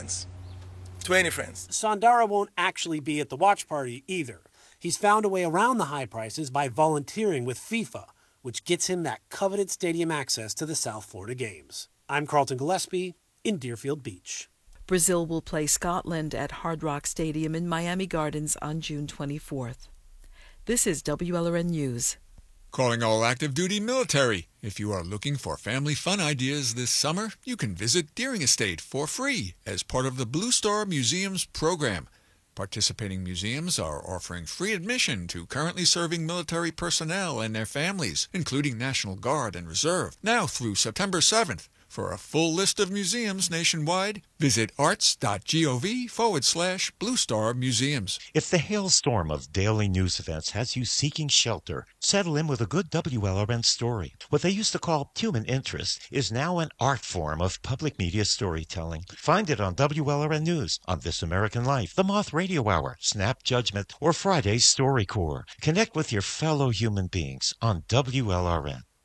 friends. 20 friends. Sandara won't actually be at the watch party either. He's found a way around the high prices by volunteering with FIFA, which gets him that coveted stadium access to the South Florida games. I'm Carlton Gillespie in Deerfield Beach. Brazil will play Scotland at Hard Rock Stadium in Miami Gardens on June 24th. This is WLRN News. Calling all active duty military. If you are looking for family fun ideas this summer, you can visit Deering Estate for free as part of the Blue Star Museum's program. Participating museums are offering free admission to currently serving military personnel and their families, including National Guard and Reserve, now through September 7th. For a full list of museums nationwide, visit arts.gov/Blue Star Museums. If the hailstorm of daily news events has you seeking shelter, settle in with a good WLRN story. What they used to call human interest is now an art form of public media storytelling. Find it on WLRN News, on This American Life, The Moth Radio Hour, Snap Judgment, or Friday's StoryCorps. Connect with your fellow human beings on WLRN.